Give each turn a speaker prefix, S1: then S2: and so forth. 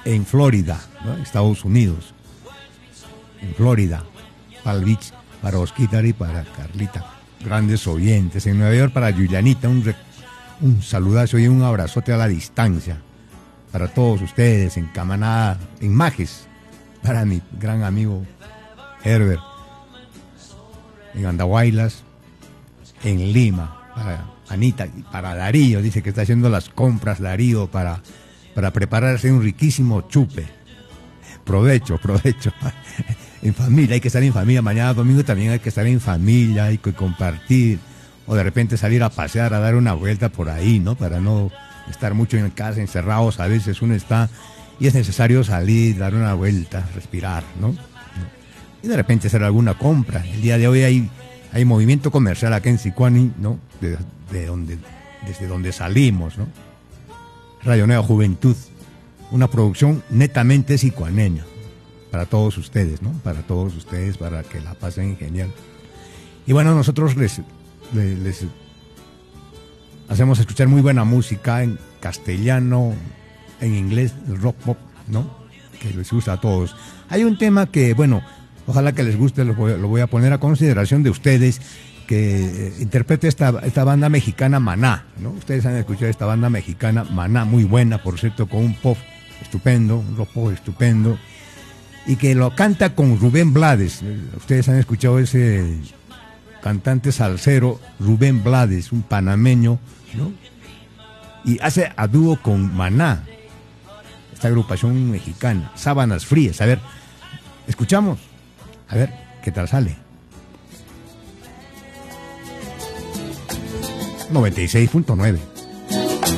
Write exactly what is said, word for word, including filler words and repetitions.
S1: en Florida, ¿no? Estados Unidos. En Florida, Palm Beach, para Osquitar y para Carlita, grandes oyentes. En Nueva York para Yulianita, un, un saludazo y un abrazote a la distancia. Para todos ustedes, en Camaná, en Majes, para mi gran amigo Herbert, en Andahuaylas, en Lima, para Anita y para Darío, dice que está haciendo las compras Darío para, para prepararse un riquísimo chupe. Provecho, provecho. En familia, hay que estar en familia. Mañana domingo también hay que estar en familia, hay que compartir, o de repente salir a pasear, a dar una vuelta por ahí, ¿no? Para no estar mucho en casa, encerrados. A veces uno está y es necesario salir, dar una vuelta, respirar, ¿no? Y de repente hacer alguna compra. El día de hoy hay, hay movimiento comercial acá en Sicuani, ¿no? De, de donde, desde donde salimos, ¿no? Radio Nueva Juventud, una producción netamente sicuaneña. Para todos ustedes, ¿no? Para todos ustedes, para que la pasen genial. Y bueno, nosotros les, les, les hacemos escuchar muy buena música en castellano, en inglés, rock pop, ¿no? Que les gusta a todos. Hay un tema que, bueno, ojalá que les guste, lo voy, lo voy a poner a consideración de ustedes, que eh, interprete esta, esta banda mexicana Maná, ¿no? Ustedes han escuchado esta banda mexicana Maná, muy buena, por cierto, con un pop estupendo, un rock pop estupendo, y que lo canta con Rubén Blades. Ustedes han escuchado ese cantante salsero Rubén Blades, un panameño, ¿no? Y hace a dúo con Maná, esta agrupación mexicana, Sábanas Frías. A ver, escuchamos, a ver qué tal sale. noventa y seis punto nueve